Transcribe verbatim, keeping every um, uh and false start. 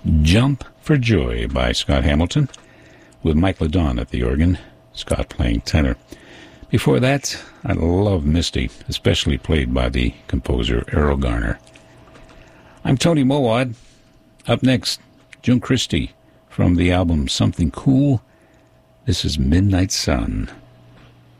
Jump for Joy by Scott Hamilton, with Mike LeDon at the organ, Scott playing tenor. Before that, I love Misty, especially played by the composer Errol Garner. I'm Tony Mowad. Up next, June Christy from the album Something Cool. This is Midnight Sun.